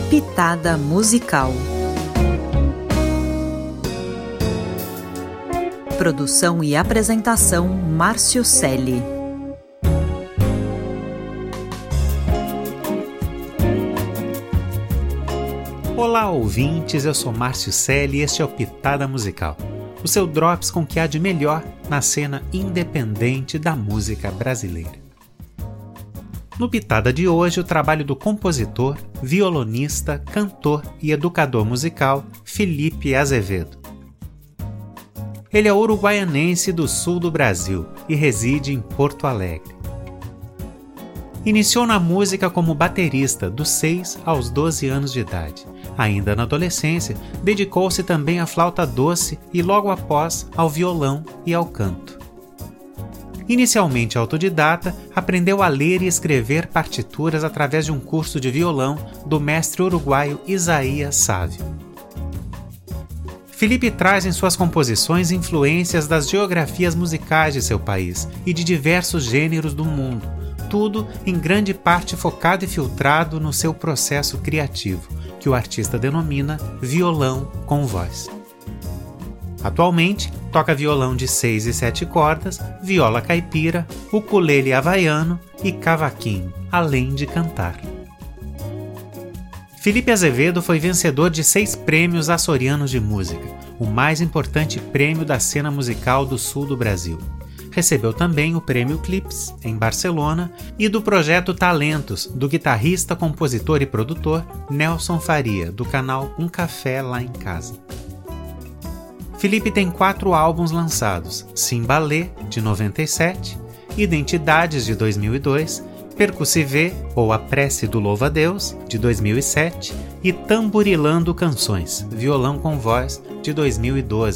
Pitada Musical. Produção e apresentação Márcio Celli. Olá, ouvintes, eu sou Márcio Celli e este é o Pitada Musical, o seu drops com o que há de melhor na cena independente da música brasileira. No Pitada de hoje, o trabalho do compositor, violonista, cantor e educador musical Felipe Azevedo. Ele é uruguaianense do sul do Brasil e reside em Porto Alegre. Iniciou na música como baterista dos 6 aos 12 anos de idade. Ainda na adolescência, dedicou-se também à flauta doce e logo após ao violão e ao canto. Inicialmente autodidata, aprendeu a ler e escrever partituras através de um curso de violão do mestre uruguaio Isaías Sávio. Felipe traz em suas composições influências das geografias musicais de seu país e de diversos gêneros do mundo, tudo em grande parte focado e filtrado no seu processo criativo, que o artista denomina violão com voz. Atualmente, toca violão de 6 e 7 cordas, viola caipira, ukulele havaiano e cavaquinho, além de cantar. Felipe Azevedo foi vencedor de 6 prêmios açorianos de música, o mais importante prêmio da cena musical do sul do Brasil. Recebeu também o Prêmio Clips, em Barcelona, e do projeto Talentos, do guitarrista, compositor e produtor Nelson Faria, do canal Um Café Lá em Casa. Felipe tem 4 álbuns lançados: Simbalê, de 97, Identidades, de 2002, Percussive, ou A Prece do Louva a Deus, de 2007, e Tamburilando Canções, violão com voz, de 2012.